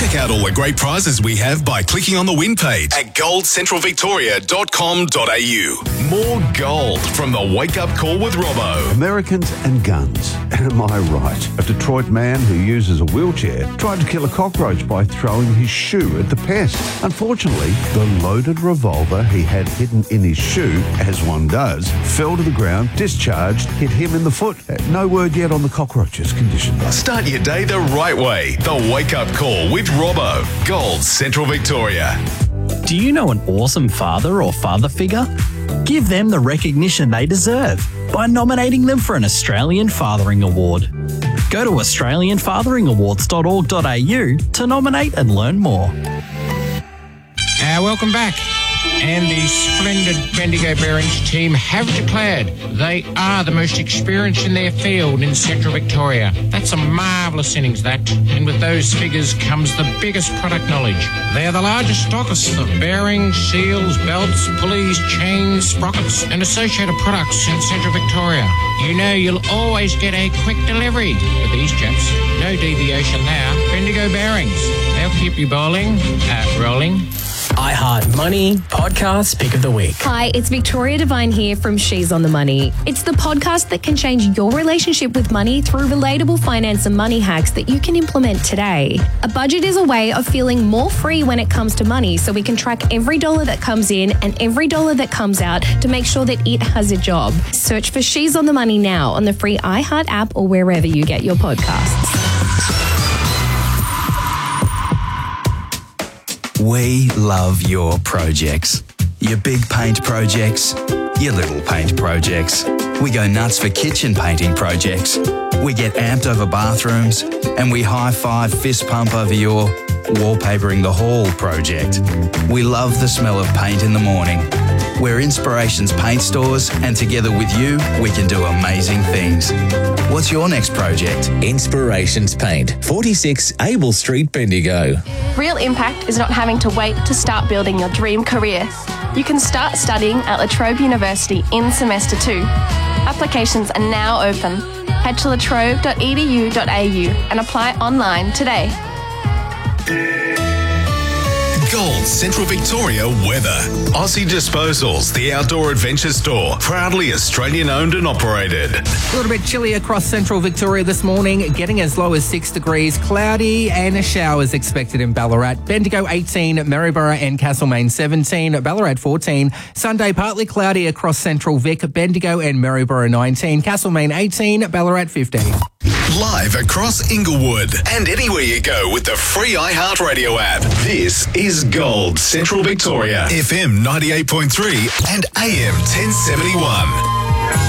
Check out all the great prizes we have by clicking on the win page at goldcentralvictoria.com.au. More gold from the Wake Up Call with Robbo. Americans and guns. Am I right? A Detroit man who uses a wheelchair tried to kill a cockroach by throwing his shoe at the pest. Unfortunately, the loaded revolver he had hidden in his shoe, as one does, fell to the ground, discharged, hit him in the foot. No word yet on the cockroach's condition. Start your day the right way. The Wake Up Call with Robbo. Gold Central Victoria. Do you know an awesome father or father figure? Give them the recognition they deserve by nominating them for an Australian Fathering Award. Go to australianfatheringawards.org.au to nominate and learn more. Welcome back. And the splendid Bendigo Bearings team have declared they are the most experienced in their field in Central Victoria. That's a marvellous innings, that. And with those figures comes the biggest product knowledge. They are the largest stockists of bearings, seals, belts, pulleys, chains, sprockets and associated products in Central Victoria. You know you'll always get a quick delivery with these chaps. No deviation there. Bendigo Bearings. They'll keep you rolling. iHeart Money Podcast Pick of the Week. Hi, it's Victoria Devine here from She's on the Money. It's the podcast that can change your relationship with money through relatable finance and money hacks that you can implement today. A budget is a way of feeling more free when it comes to money, so we can track every dollar that comes in and every dollar that comes out to make sure that it has a job. Search for She's on the Money now on the free iHeart app or wherever you get your podcasts. We love your projects. Your big paint projects, your little paint projects. We go nuts for kitchen painting projects. We get amped over bathrooms, and we high-five fist pump over your wallpapering the hall project. We love the smell of paint in the morning. We're Inspirations Paint Stores, and together with you, we can do amazing things. What's your next project? Inspirations Paint, 46 Abel Street, Bendigo. Real impact is not having to wait to start building your dream career. You can start studying at La Trobe University in Semester 2. Applications are now open. Head to latrobe.edu.au and apply online today. Gold Central Victoria weather. Aussie Disposals, the outdoor adventure store, proudly Australian owned and operated. A little bit chilly across Central Victoria this morning, getting as low as 6 degrees, cloudy and showers expected in Ballarat. Bendigo 18, Maryborough and Castlemaine 17, Ballarat 14. Sunday partly cloudy across Central Vic, Bendigo and Maryborough 19, Castlemaine 18, Ballarat 15. Live across Inglewood and anywhere you go with the free iHeartRadio app. This is Gold Central Victoria, FM 98.3 and AM 1071.